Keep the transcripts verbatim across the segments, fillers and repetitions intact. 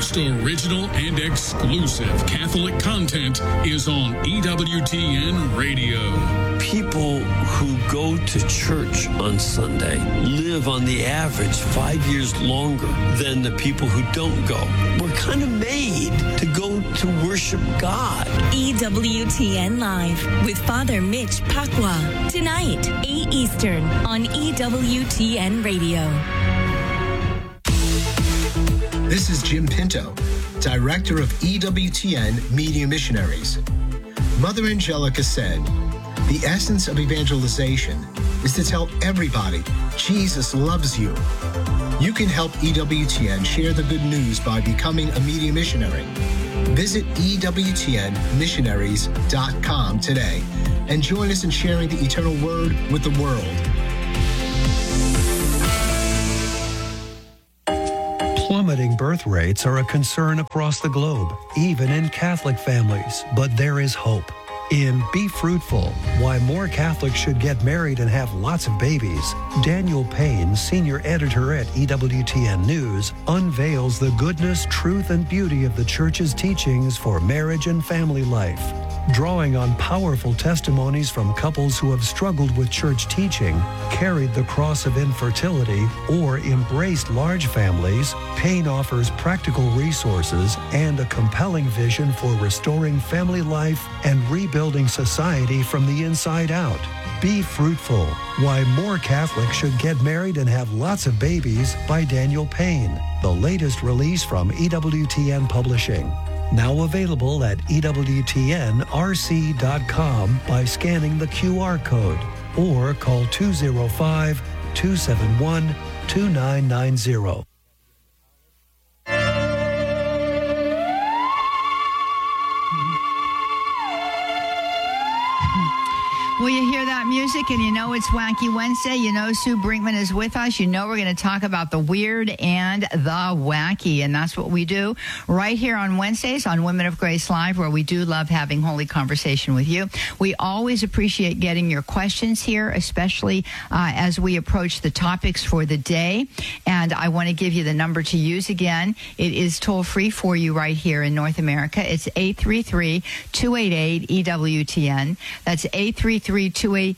most original and exclusive Catholic content is on E W T N Radio. People who go to church on Sunday live on the average five years longer than the people who don't go. We're kind of made to go to worship God. E W T N Live with Father Mitch Pacwa. Tonight, eight Eastern on E W T N Radio. This is Jim Pinto, Director of E W T N Media Missionaries. Mother Angelica said, "The essence of evangelization is to tell everybody Jesus loves you." You can help E W T N share the good news by becoming a media missionary. Visit E W T N missionaries dot com today and join us in sharing the eternal word with the world. Plummeting birth rates are a concern across the globe, even in Catholic families, but there is hope. In Be Fruitful, Why More Catholics Should Get Married and Have Lots of Babies, Daniel Payne, senior editor at E W T N News, unveils the goodness, truth, and beauty of the Church's teachings for marriage and family life. Drawing on powerful testimonies from couples who have struggled with church teaching, carried the cross of infertility, or embraced large families, Payne offers practical resources and a compelling vision for restoring family life and rebuilding society from the inside out. Be Fruitful, Why More Catholics Should Get Married and Have Lots of Babies by Daniel Payne, the latest release from E W T N Publishing. Now available at E W T N R C dot com by scanning the Q R code or call two oh five, two seven one, two nine nine zero. Well, you hear that music and you know it's Wacky Wednesday. You know Sue Brinkman is with us. You know we're going to talk about the weird and the wacky. And that's what we do right here on Wednesdays on Women of Grace Live, where we do love having holy conversation with you. We always appreciate getting your questions here, especially uh, as we approach the topics for the day. And I want to give you the number to use again. It is toll free for you right here in North America. It's eight three three, two eight eight, E W T N. That's eight three three, two eight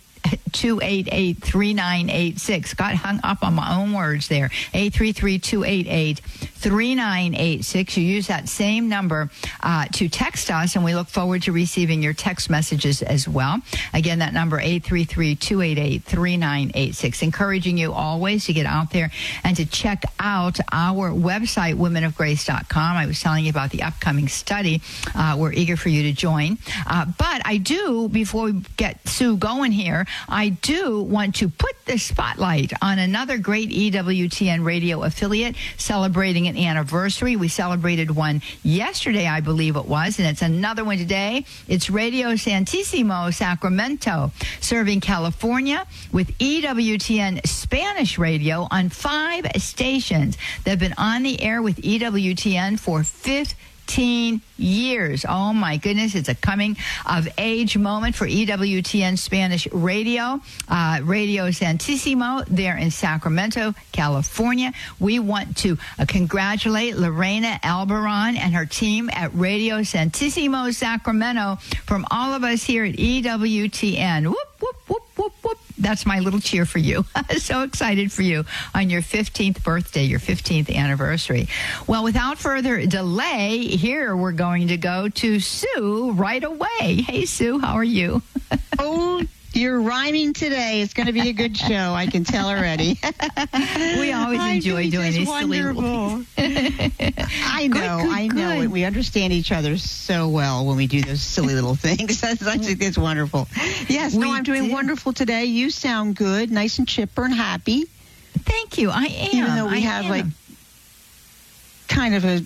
eight, three nine eight six. Got hung up on my own words there. eight three three, two eight eight, three nine eight six. You use that same number uh, to text us, and we look forward to receiving your text messages as well. Again, that number, eight three three, two eight eight, three nine eight six. Encouraging you always to get out there and to check out our website, women of grace dot com. I was telling you about the upcoming study. Uh, we're eager for you to join. Uh, but I do, before we get Sue going here, I do want to put the spotlight on another great E W T N radio affiliate celebrating an anniversary. We celebrated one yesterday, I believe it was, and it's another one today. It's Radio Santissimo Sacramento, serving California with E W T N Spanish radio on five stations. They've been on the air with E W T N for fifteen years. Oh my goodness, it's a coming of age moment for E W T N Spanish radio, uh, Radio Santissimo there in Sacramento, California. We want to uh, congratulate Lorena Albaron and her team at Radio Santissimo Sacramento from all of us here at E W T N. Whoop, whoop, whoop, whoop, whoop. That's my little cheer for you. So excited for you on your fifteenth birthday, your fifteenth anniversary. Well, without further delay, here we're going to go to Sue right away. Hey, Sue, how are you? Oh, you're rhyming today. It's going to be a good show. I can tell already. We always enjoy doing these silly little things. I know. Good, good, I know. Good. We understand each other so well when we do those silly little things. That's, that's it's wonderful. Yes. We no, I'm doing did. wonderful today. You sound good, nice and chipper and happy. Thank you. I am. Even though we I have am. like kind of a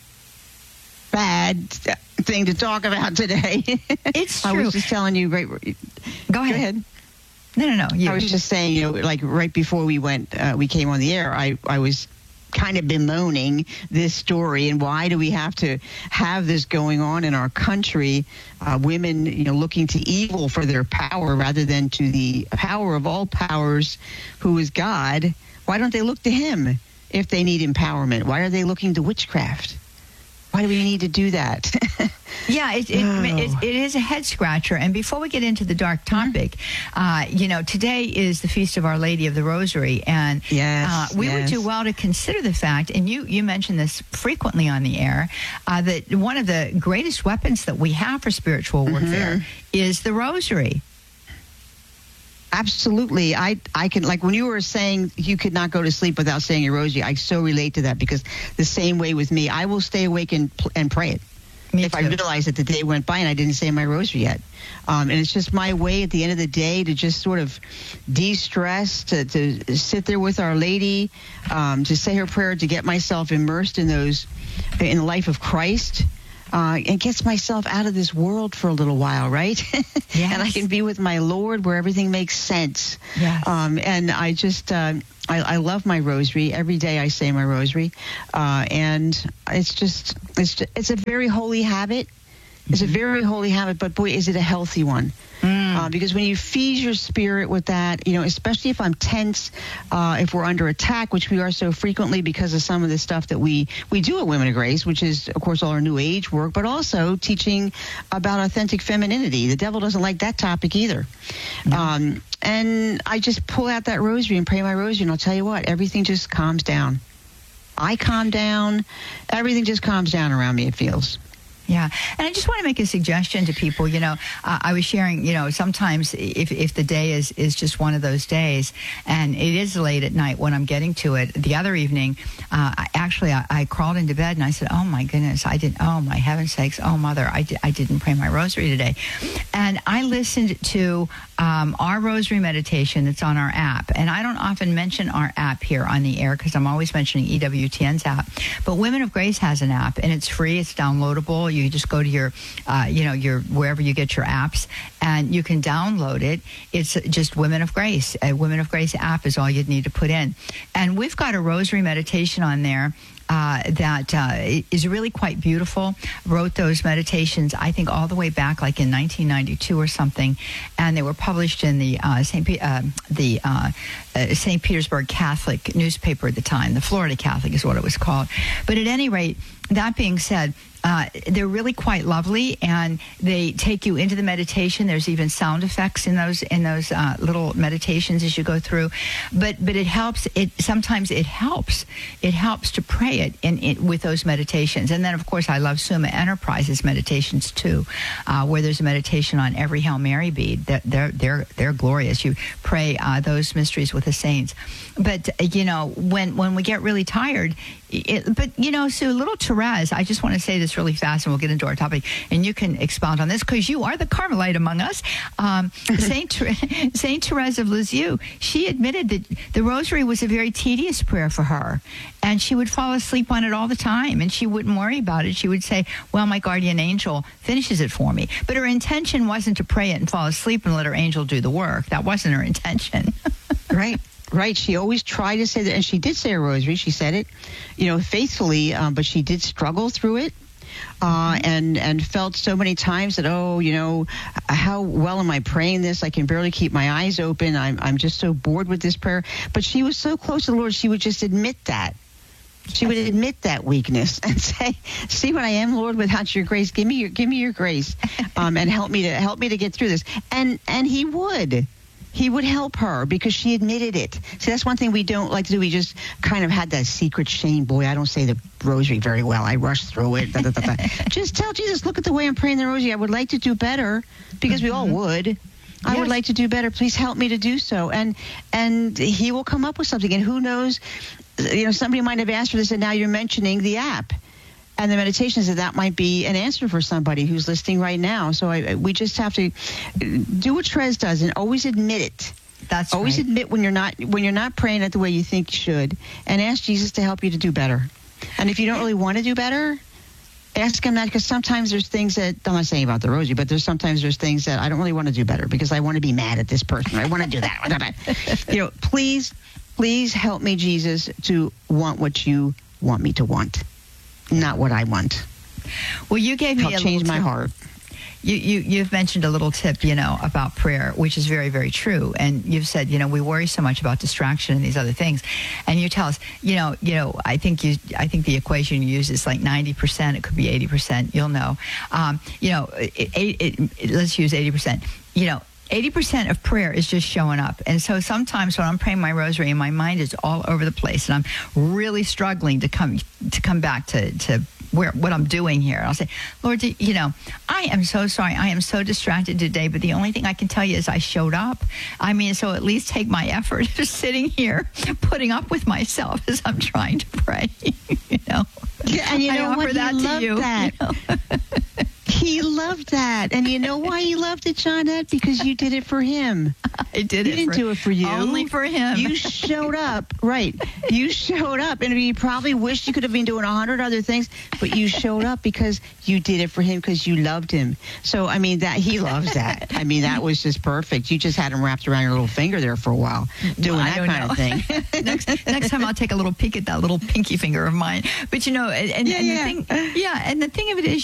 bad thing to talk about today. It's true. I was just telling you. Right. Go ahead. Go ahead. No, no, no. You. I was just saying, you know, like right before we went, uh, we came on the air, I, I was kind of bemoaning this story and why do we have to have this going on in our country? Uh, women, you know, looking to evil for their power rather than to the power of all powers, who is God. Why don't they look to him if they need empowerment? Why are they looking to witchcraft? Why do we need to do that? Yeah, it, it, Oh. it, it is a head scratcher. And before we get into the dark topic, uh, you know, today is the Feast of Our Lady of the Rosary. And Yes, uh, we would yes. do well to consider the fact, and you, you mentioned this frequently on the air, uh, that one of the greatest weapons that we have for spiritual warfare is the Rosary. Absolutely. I I can, like when you were saying you could not go to sleep without saying your rosary, I so relate to that, because the same way with me, I will stay awake and, pl- and pray it. Me if too. I realize that the day went by and I didn't say my rosary yet. Um, and it's just my way at the end of the day to just sort of de-stress, to, to sit there with Our Lady, um, to say her prayer, to get myself immersed in those, in the life of Christ. Uh, and gets myself out of this world for a little while, right? Yes. And I can be with my Lord where everything makes sense. Yes. Um, and I just, uh, I, I love my rosary. Every day I say my rosary. Uh, and it's just, it's just, it's a very holy habit. It's a very holy habit, but boy, is it a healthy one. Mm. Uh, because when you feed your spirit with that, you know, especially if I'm tense, uh, if we're under attack, which we are so frequently because of some of the stuff that we, we do at Women of Grace, which is, of course, all our New Age work, but also teaching about authentic femininity. The devil doesn't like that topic either. Um, and I just pull out that rosary and pray my rosary, and I'll tell you what, everything just calms down. I calm down. Everything just calms down around me, it feels. Yeah. And I just want to make a suggestion to people. You know, uh, I was sharing, you know, sometimes if, if the day is, is just one of those days and it is late at night when I'm getting to it, the other evening, uh, I, actually, I, I crawled into bed and I said, oh, my goodness, I didn't, oh, my heaven's sakes, oh, Mother, I, di- I didn't pray my rosary today. And I listened to um, our rosary meditation that's on our app. And I don't often mention our app here on the air because I'm always mentioning E W T N's app. But Women of Grace has an app, and it's free. It's downloadable. You just go to your, uh, you know, your wherever you get your apps, and you can download it. It's just Women of Grace. A Women of Grace app is all you'd need to put in. And we've got a rosary meditation on there Uh, that uh, is really quite beautiful. Wrote those meditations, I think, all the way back, like in nineteen ninety-two or something, and they were published in the uh, Saint Pe- uh, the uh, uh, Saint Petersburg Catholic newspaper at the time. The Florida Catholic is what it was called. But at any rate, that being said, uh, they're really quite lovely, and they take you into the meditation. There's even sound effects in those in those uh, little meditations as you go through. But but it helps. It sometimes it helps. It helps to pray it in, in with those meditations. And then of course I love Summa Enterprises meditations too, uh, where there's a meditation on every Hail Mary bead. They're they're they're, they're glorious. You pray uh, those mysteries with the saints. But uh, you know when when we get really tired. It, but, you know, Sue, little Therese, I just want to say this really fast, and we'll get into our topic, and you can expound on this because you are the Carmelite among us. Um, Saint Saint Therese of Lisieux, she admitted that the rosary was a very tedious prayer for her, and she would fall asleep on it all the time, and she wouldn't worry about it. She would say, well, my guardian angel finishes it for me. But her intention wasn't to pray it and fall asleep and let her angel do the work. That wasn't her intention. Right. Right. She always tried to say that, and she did say a rosary. She said it, you know, faithfully, um, but she did struggle through it, uh, and and felt so many times that, oh, you know, how well am I praying this? I can barely keep my eyes open. I'm I'm just so bored with this prayer. But she was so close to the Lord, she would just admit that. She would admit that weakness and say, "See what I am, Lord, without your grace. Give me your give me your grace, um, and help me to help me to get through this." And and He would. He would help her because she admitted it. See, that's one thing we don't like to do. We just kind of had that secret shame. Boy, I don't say the rosary very well. I rush through it. Da, da, da, da. Just tell Jesus, look at the way I'm praying the rosary. I would like to do better, because we all would. I Yes. would like to do better. Please help me to do so. And and He will come up with something. And who knows, you know, somebody might have asked for this, and now you're mentioning the app. And the meditations, that that might be an answer for somebody who's listening right now. So I, we just have to do what Therese does and always admit it. That's always right. admit when you're not when you're not praying it the way you think you should, and ask Jesus to help you to do better. And if you don't really want to do better, ask Him that, because sometimes there's things that, I'm not saying about the rosary, but there's sometimes there's things that I don't really want to do better because I want to be mad at this person. Or I want to do that. You know, please, please help me, Jesus, to want what you want me to want. Not what I want. Well, you gave me Help a change little my tip. heart. you, you, you've mentioned a little tip, you know, about prayer, which is very, very true. And you've said, you know, we worry so much about distraction and these other things. And you tell us, you know, you know, I think you, I think the equation you use is like ninety percent. It could be eighty percent. You'll know. Um, you know, it, it, it, let's use eighty percent. You know, eighty percent of prayer is just showing up. And so sometimes when I'm praying my rosary and my mind is all over the place and I'm really struggling to come to come back to, to where what I'm doing here, I'll say, Lord, you know, I am so sorry. I am so distracted today, but the only thing I can tell you is I showed up. I mean, so at least take my effort of sitting here, putting up with myself as I'm trying to pray, you know. Yeah, and you I know offer what? that He to loved you, that. you know? He loved that. And you know why he loved it, Johnette? Because you did it for him. I did you it. You didn't for, do it for you. Only for him. You showed up. Right. You showed up. And you probably wished you could have been doing a hundred other things, but you showed up because you did it for him because you loved him. So, I mean, that he loves that. I mean, that was just perfect. You just had him wrapped around your little finger there for a while, doing well, that kind know. of thing. next, next time I'll take a little peek at that little pinky finger of mine. But, you know, and, and, Yeah, and yeah. the thing, yeah, and the thing of it is,